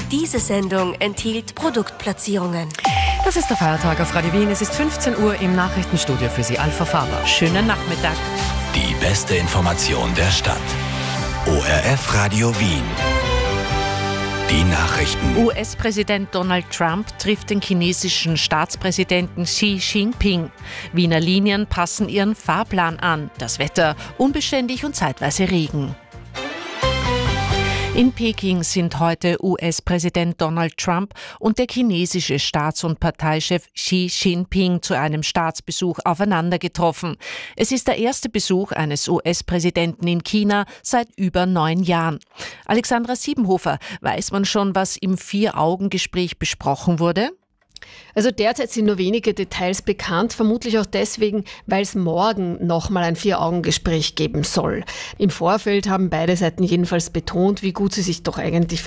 Diese Sendung enthielt Produktplatzierungen. Das ist der Feiertag auf Radio Wien. Es ist 15 Uhr im Nachrichtenstudio für Sie, Alpha Faber. Schönen Nachmittag. Die beste Information der Stadt. ORF Radio Wien. Die Nachrichten. US-Präsident Donald Trump trifft den chinesischen Staatspräsidenten Xi Jinping. Wiener Linien passen ihren Fahrplan an. Das Wetter unbeständig und zeitweise Regen. In Peking sind heute US-Präsident Donald Trump und der chinesische Staats- und Parteichef Xi Jinping zu einem Staatsbesuch aufeinander getroffen. Es ist der erste Besuch eines US-Präsidenten in China seit über 9 Jahren. Alexandra Siebenhofer, weiß man schon, was im Vier-Augen-Gespräch besprochen wurde? Also derzeit sind nur wenige Details bekannt, vermutlich auch deswegen, weil es morgen nochmal ein Vier-Augen-Gespräch geben soll. Im Vorfeld haben beide Seiten jedenfalls betont, wie gut sie sich doch eigentlich